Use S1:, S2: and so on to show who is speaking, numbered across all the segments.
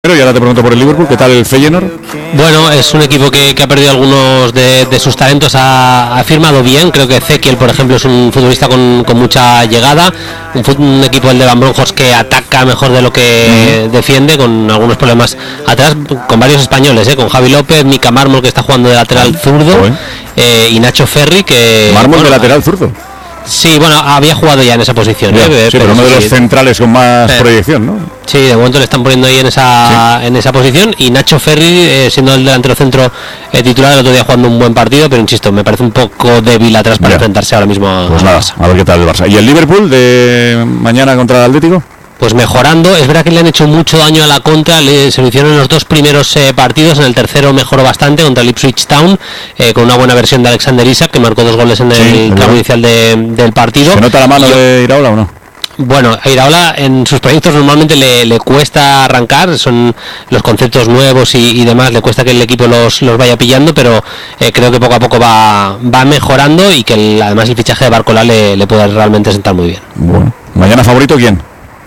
S1: Pero y ahora te pregunto por el Liverpool, ¿qué tal el Feyenoord?
S2: Bueno, es un equipo que ha perdido algunos de sus talentos, ha firmado bien. Creo que Ezequiel, por ejemplo, es un futbolista con mucha llegada, un equipo, el de Van Bronckhorst, que ataca mejor de lo que defiende, con algunos problemas atrás, con varios españoles, con Javi López, Mika Mármol, que está jugando de lateral zurdo, y Nacho Ferri, que...
S1: Mármol, bueno, de lateral zurdo.
S2: Sí, bueno, había jugado ya en esa posición.
S1: Sí, pero uno de los centrales con más proyección, ¿no?
S2: Sí, de momento le están poniendo ahí en esa posición. Y Nacho Ferri, siendo el delantero centro titular, el otro día jugando un buen partido, pero insisto, me parece un poco débil atrás para enfrentarse ahora mismo
S1: pues nada, a ver qué tal el Barça. ¿Y el Liverpool de mañana contra el Atlético?
S2: Pues mejorando. Es verdad que le han hecho mucho daño a la contra, se lo hicieron en los dos primeros partidos, en el tercero mejoró bastante contra el Ipswich Town, con una buena versión de Alexander Isak, que marcó 2 goles en el tramo inicial del partido.
S1: ¿Se nota la mano de Iraola o no?
S2: Bueno, a Iraola en sus proyectos normalmente le cuesta arrancar, son los conceptos nuevos y demás, le cuesta que el equipo los vaya pillando, pero creo que poco a poco va mejorando, y que además el fichaje de Barcola le puede realmente sentar muy bien. Bueno,
S1: ¿mañana favorito quién?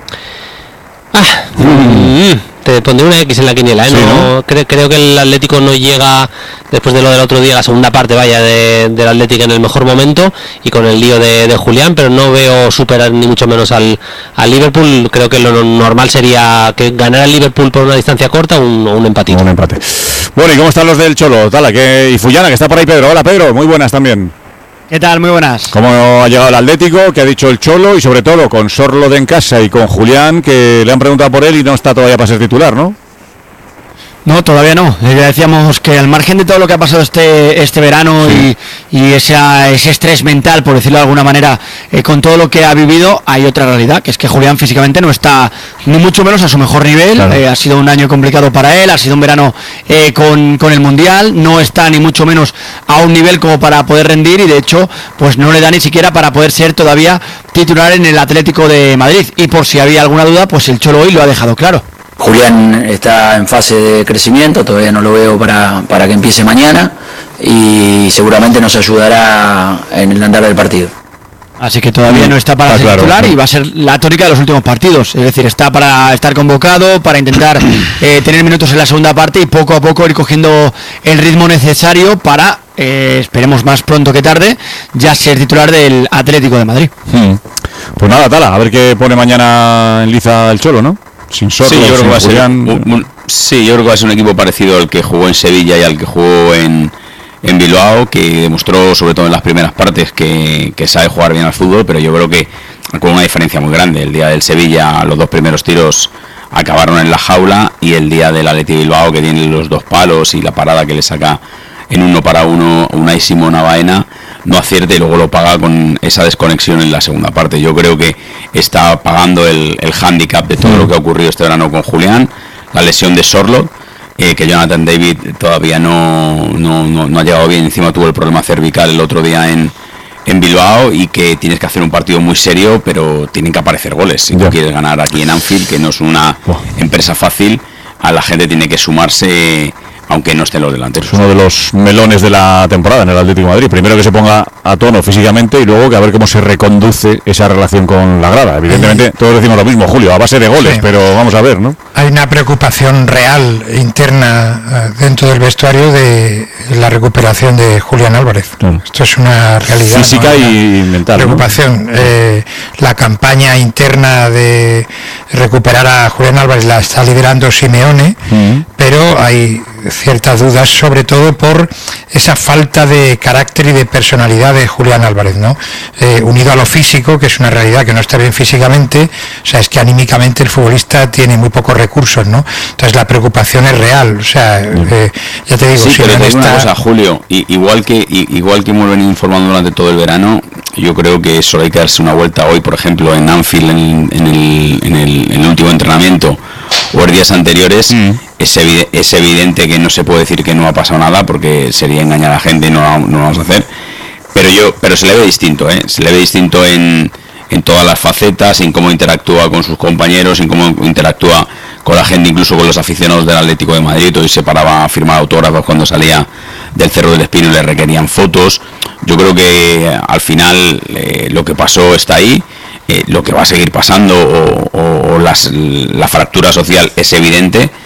S2: Te pondré una X en la quiniela,
S1: sí, ¿no?
S2: Creo que el Atlético no llega, después de lo del otro día, la segunda parte del Atlético en el mejor momento, y con el lío de Julián, pero no veo superar ni mucho menos al Liverpool. Creo que lo normal sería que ganara el Liverpool por una distancia corta o un empatito.
S1: Un empate. Bueno, ¿y cómo están los del Cholo? Tala, y Fullana, que está por ahí Pedro. Hola Pedro, muy buenas también.
S3: ¿Qué tal? Muy buenas.
S1: ¿Cómo ha llegado el Atlético? ¿Qué ha dicho el Cholo? Y sobre todo con Sorloth en casa y con Julián, que le han preguntado por él y no está todavía para ser titular, ¿no?
S3: No, todavía no. Decíamos que al margen de todo lo que ha pasado este verano, sí, y ese estrés mental, por decirlo de alguna manera, con todo lo que ha vivido, hay otra realidad, que es que Julián físicamente no está ni mucho menos a su mejor nivel. Claro. Ha sido un año complicado para él, ha sido un verano con el Mundial, no está ni mucho menos a un nivel como para poder rendir, y de hecho pues no le da ni siquiera para poder ser todavía titular en el Atlético de Madrid. Y por si había alguna duda, pues el Cholo hoy lo ha dejado claro.
S4: Julián está en fase de crecimiento, todavía no lo veo para que empiece mañana, y seguramente nos ayudará en el andar del partido.
S3: Así que todavía no está para ser titular, y va a ser la tónica de los últimos partidos. Es decir, está para estar convocado, para intentar tener minutos en la segunda parte y poco a poco ir cogiendo el ritmo necesario para, esperemos más pronto que tarde, ya ser titular del Atlético de Madrid.
S1: Pues nada, Tala, a ver qué pone mañana en liza el Cholo, ¿no? Sin Sorloth,
S5: sí, yo creo que
S1: sin
S5: yo creo que va a ser un equipo parecido al que jugó en Sevilla y al que jugó en Bilbao, que demostró sobre todo en las primeras partes que sabe jugar bien al fútbol, pero yo creo que con una diferencia muy grande. El día del Sevilla los 2 primeros tiros acabaron en la jaula, y el día del Athletic Bilbao, que tiene los 2 palos y la parada que le saca en 1 para 1 Unai Simón a Baena, no acierta y luego lo paga con esa desconexión en la segunda parte. Yo creo que está pagando el hándicap de todo lo que ha ocurrido este verano con Julián, la lesión de Sorloth, que Jonathan David todavía no ha llegado bien, encima tuvo el problema cervical el otro día en Bilbao, y que tienes que hacer un partido muy serio, pero tienen que aparecer goles si tú quieres ganar aquí en Anfield, que no es una empresa fácil. A la gente tiene que sumarse, aunque no estén los delanteros.
S1: Es uno de los melones de la temporada en el Atlético de Madrid. Primero que se ponga a tono físicamente, y luego que a ver cómo se reconduce esa relación con la grada. Evidentemente todos decimos lo mismo, Julio, a base de goles, sí, pero vamos a ver, ¿no?
S6: Hay una preocupación real interna dentro del vestuario de la recuperación de Julián Álvarez. Claro. Esto es una realidad
S1: física, ¿no? Y mental.
S6: Preocupación. ¿No? La campaña interna de recuperar a Julián Álvarez la está liderando Simeone, pero hay ciertas dudas, sobre todo por esa falta de carácter y de personalidad de Julián Álvarez, ¿no? Unido a lo físico, que es una realidad que no está bien físicamente, o sea, es que anímicamente el futbolista tiene muy pocos recursos, ¿no? Entonces la preocupación es real, o sea, ya te digo,
S5: sí, pero te digo una cosa, Julio, igual que hemos venido informando durante todo el verano, yo creo que solo hay que darse una vuelta hoy, por ejemplo, en Anfield, en el último entrenamiento, o en días anteriores. Es evidente que no se puede decir que no ha pasado nada, porque sería engañar a la gente y no lo vamos a hacer, pero se le ve distinto, se le ve distinto en todas las facetas, en cómo interactúa con sus compañeros, en cómo interactúa con la gente, incluso con los aficionados del Atlético de Madrid. Hoy se paraba a firmar autógrafos cuando salía del Cerro del Espino y le requerían fotos. Yo creo que al final lo que pasó está ahí. Lo que va a seguir pasando o la fractura social es evidente,